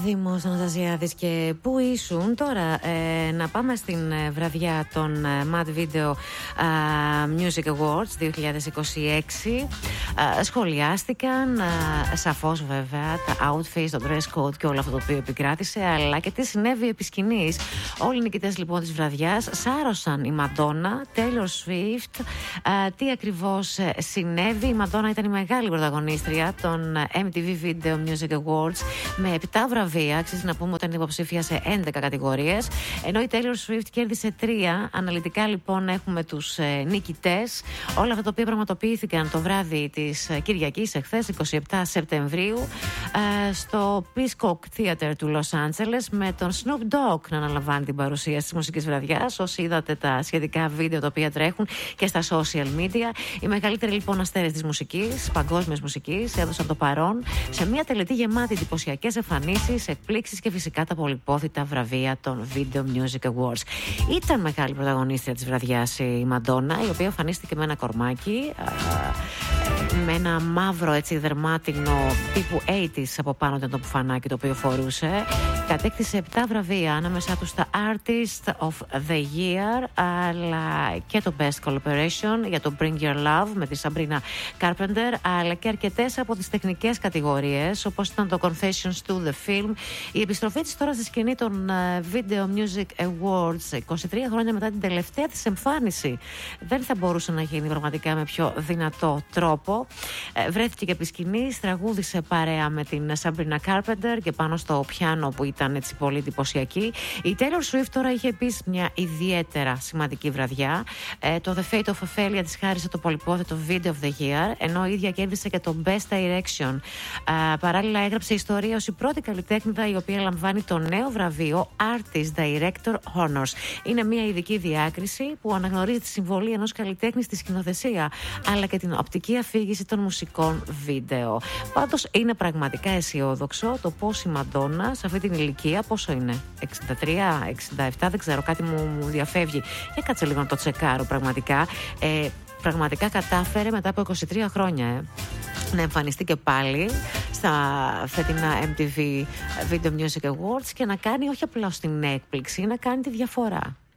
Δήμος Αναστασιάδης και πού ήσουν. Τώρα να πάμε στην βραδιά των Mad Video Music Awards 2026. Σχολιάστηκαν σαφώς βέβαια τα outfits, το dress code και όλο αυτό το οποίο επικράτησε, αλλά και τι συνέβη επί σκηνής. Όλοι οι νικητές λοιπόν της βραδιάς σάρωσαν η Μαντόνα, Taylor Swift. Τι ακριβώς συνέβη? Η Μαντόνα ήταν η μεγάλη πρωταγωνίστρια των MTV Video Music Awards με 7 βραβεία. Αξίζει να πούμε ότι ήταν υποψήφια σε 11 κατηγορίες, ενώ η Taylor Swift κέρδισε 3. Αναλυτικά λοιπόν έχουμε τους νικητές. Όλα αυτά τα οποία πραγματοποιήθηκαν το βράδυ της Κυριακής εχθές, 27 Σεπτεμβρίου, στο Peacock Theater του Los Angeles, με τον Snoop Dogg να αναλαμβάνει την παρουσίαση της μουσικής βραδιάς. Όσοι είδατε τα σχετικά βίντεο τα οποία τρέχουν και στα social media, οι μεγαλύτεροι λοιπόν αστέρες της μουσικής, παγκόσμιας μουσικής, έδωσαν το παρόν σε μια τελετή γεμάτη εντυπωσιακές εμφανίσεις, εκπλήξεις και φυσικά τα πολυπόθητα βραβεία των Video Music Awards. Ήταν μεγάλη πρωταγωνίστρια της βραδιάς η Μαντόνα, η οποία εμφανίστηκε με ένα κορμάκι, με ένα μαύρο έτσι δερμάτινο τύπου 80's από πάνω ήταν το πουφανάκι το οποίο φορούσε. Κατέκτησε 7 βραβεία, ανάμεσά τους τα Artist of the Year, αλλά και το Best Collaboration για το Bring Your Love με τη Sabrina Carpenter, αλλά και αρκετές από τις τεχνικές κατηγορίες, όπως ήταν το Confessions to the Film. Η επιστροφή της τώρα στη σκηνή των Video Music Awards 23 χρόνια μετά την τελευταία της εμφάνιση δεν θα μπορούσε να γίνει πραγματικά με πιο δυνατό τρόπο. Βρέθηκε και επί σκηνής, τραγούδισε παρέα με την Sabrina Carpenter και πάνω στο πιάνο που ήταν έτσι πολύ εντυπωσιακή. Η Taylor Swift τώρα είχε επίσης μια ιδιαίτερα σημαντική βραδιά. Το The Fate of Ophelia της χάρισε το πολυπόθετο Video of the Year, ενώ η ίδια κέρδισε και το Best Direction. Παράλληλα έγραψε ιστορία ως η πρώτη καλλιτέχνηδα η οποία λαμβάνει το νέο βραβείο Artist Director Honors. Είναι μια ειδική διάκριση που αναγνωρίζει τη συμβολή ενός καλλιτέχνη στη σκηνοθεσία, αλλά και την οπτική αφήγηση των μουσικών βίντεο. Πάντως είναι πραγματικά αισιόδοξο το πώς η Μαντόνα σε αυτή την ηλικία, πόσο είναι, 63, 67, δεν ξέρω, κάτι μου διαφεύγει. Για κάτσε λίγο να το τσεκάρω πραγματικά. Πραγματικά κατάφερε μετά από 23 χρόνια να εμφανιστεί και πάλι στα φετινά MTV Video Music Awards και να κάνει όχι απλώς την έκπληξη, να κάνει τη διαφορά.